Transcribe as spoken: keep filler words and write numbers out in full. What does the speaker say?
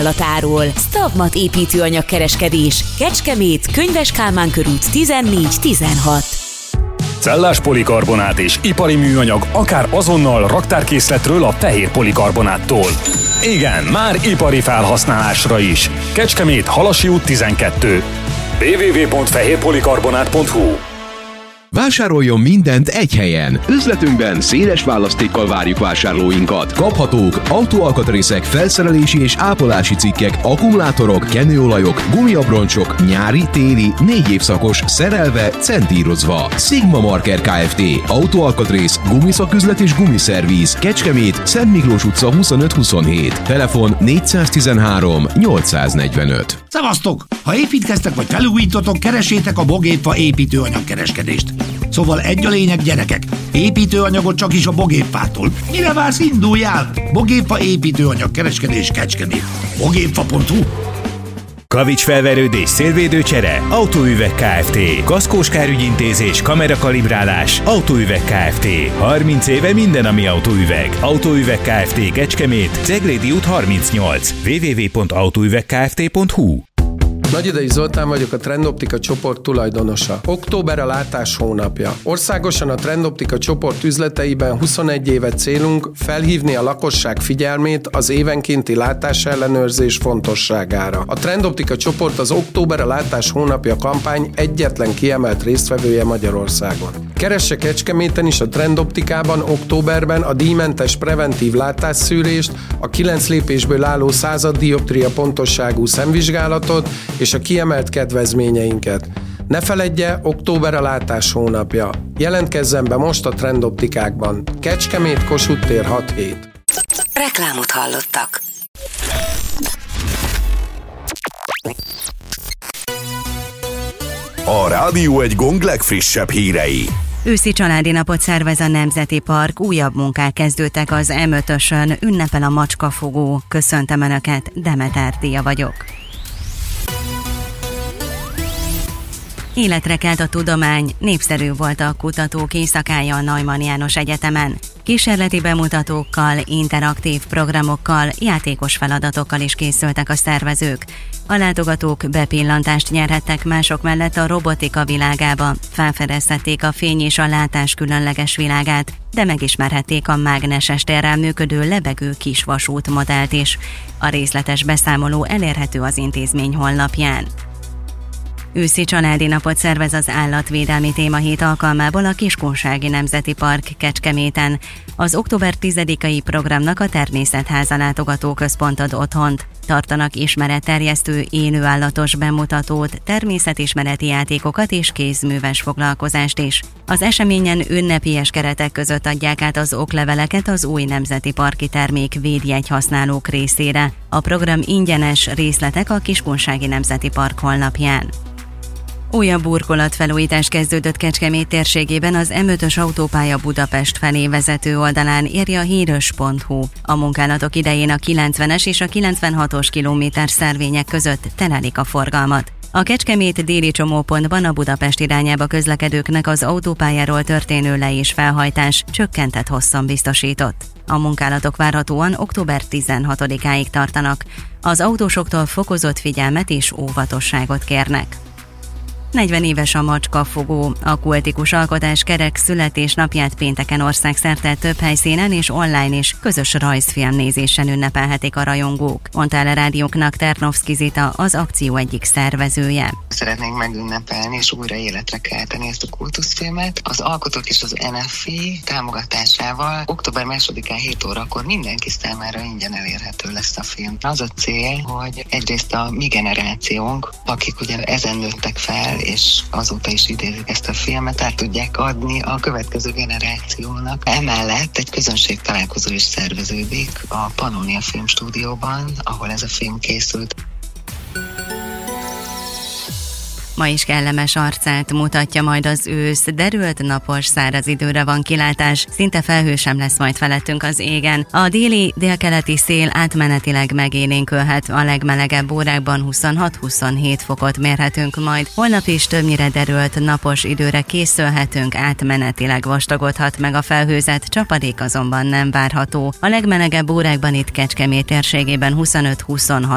Latáról. Stavmat építőanyagkereskedés. Kecskemét, Könyves Kálmán körút tizennégy tizenhat. Cellás polikarbonát és ipari műanyag akár azonnal raktárkészletről a fehér polikarbonáttól. Igen, már ipari felhasználásra is. Kecskemét, Halasi út tizenkettő. double-u double-u double-u pont fehér polikarbonát pont hu. Vásároljon mindent egy helyen. Üzletünkben széles választékkal várjuk vásárlóinkat. Kaphatók autóalkatrészek, felszerelési és ápolási cikkek, akkumulátorok, kenőolajok, gumiabroncsok, nyári, téli, négy évszakos, szerelve, centírozva. Sigma Marker Kft. Autóalkatrész, gumiszaküzlet és gumiszervíz. Kecskemét, Szent Miklós utca huszonöt huszonhét. Telefon négyszáztizenhárom nyolcszáznegyvenöt. Szevasztok! Ha építkeztek vagy felújítotok, keresétek a Bogépfa építőanyagkereskedést. Szóval egy a lényeg, gyerekek, építőanyagot csak is a Bogépfától. Mire vársz, induljál? Bogépfa építőanyagkereskedés Kecskemét. bogépfa pont hu. Kavics felverődés, szélvédőcsere, Autóüveg Kft. Kaszkós kárügyintézés, kamerakalibrálás, Autóüveg Kft. harminc éve minden, ami autóüveg. Autóüveg Kft. Kecskemét, Ceglédi út harmincnyolc. double-u double-u double-u pont autóüveg kft pont hu. Nagyidei Zoltán vagyok, a Trendoptika csoport tulajdonosa. Október a látás hónapja. Országosan a Trendoptika csoport üzleteiben huszonegy éve célunk felhívni a lakosság figyelmét az évenkénti látásellenőrzés fontosságára. A Trendoptika csoport az Október a látás hónapja kampány egyetlen kiemelt résztvevője Magyarországon. Keresse Kecskeméten is a Trendoptikában októberben a díjmentes preventív látásszűrést, a kilenc lépésből álló század dioptria pontosságú szemvizsgálatot és a kiemelt kedvezményeinket. Ne feledje, október a látás hónapja. Jelentkezzen be most a Trendoptikákban. Kecskemét, Kossuth tér hat hét. Reklámot hallottak. A Rádió egy Gong legfrissebb hírei. Őszi családi napot szervez a Nemzeti Park, újabb munkák kezdődtek az em ötösön, ünnepel a macskafogó. Köszöntöm Önöket, Demeter Díja vagyok. Életre kelt a tudomány, népszerű volt a kutatók éjszakája a Neumann János Egyetemen. Kísérleti bemutatókkal, interaktív programokkal, játékos feladatokkal is készültek a szervezők. A látogatók bepillantást nyerhettek mások mellett a robotika világába, felfedezhették a fény és a látás különleges világát, de megismerhették a mágneses térrel működő lebegő kisvasút modellt is. A részletes beszámoló elérhető az intézmény honlapján. Őszi családi napot szervez az állatvédelmi témahét alkalmából a Kiskunsági Nemzeti Park Kecskeméten. Az október tizedikai programnak a Természetháza látogatóközpont ad otthont. Tartanak ismeretterjesztő élőállatos bemutatót, természetismereti játékokat és kézműves foglalkozást is. Az eseményen ünnepélyes keretek között adják át az okleveleket az új nemzeti parki termék védjegy használók részére. A program ingyenes, részletek a Kiskunsági Nemzeti Park honlapján. Újabb burkolatfelújítás kezdődött Kecskemét térségében az em ötös autópálya Budapest felé vezető oldalán, írja a híros pont hu. A munkálatok idején a kilencvenes és a kilencvenhatos kilométer szervények között telelik a forgalmat. A Kecskemét déli csomópontban a Budapest irányába közlekedőknek az autópályáról történő le- és felhajtás csökkentett hosszon biztosított. A munkálatok várhatóan október tizenhatodikáig tartanak. Az autósoktól fokozott figyelmet és óvatosságot kérnek. negyven éves a macskafogó. A kultikus alkotás kerek születésnapját pénteken országszerte több helyszínen és online is közös rajzfilm nézésen ünnepelhetik a rajongók, mondta el a rádióknak Ternovszky Zita, az akció egyik szervezője. Szeretnénk megünnepelni és újra életre kelteni ezt a kultuszfilmet. Az alkotók és az en ef i támogatásával október másodikán hét órakor mindenki számára ingyen elérhető lesz a film. Az a cél, hogy egyrészt a mi generációnk, akik ugye ezen nőttek fel, és azóta is idézik ezt a filmet, át tudják adni a következő generációnak. Emellett egy közönség találkozó is szerveződik a Pannonia Filmstúdióban, ahol ez a film készült. Ma is kellemes arcát mutatja majd az ősz, derült napos száraz időre van kilátás, szinte felhő sem lesz majd felettünk az égen. A déli, délkeleti szél átmenetileg megélénkülhet, a legmelegebb órákban huszonhat-huszonhét fokot mérhetünk majd. Holnap is többnyire derült napos időre készülhetünk, átmenetileg vastagodhat meg a felhőzet, csapadék azonban nem várható. A legmelegebb órákban itt Kecskemét térségében huszonöt-huszonhat